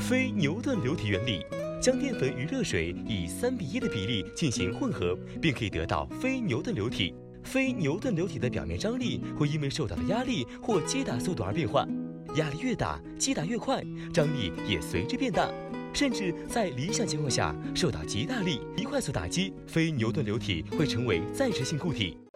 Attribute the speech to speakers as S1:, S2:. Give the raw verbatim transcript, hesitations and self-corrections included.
S1: 非牛顿流体原理。将淀粉与热水以三比一的比例进行混合，便可以得到非牛顿流体。非牛顿流体的表面张力会因为受到的压力或击打速度而变化，压力越大，击打越快，张力也随之变大。甚至在理想情况下，受到极大力、极快速打击，非牛顿流体会成为暂时性固体。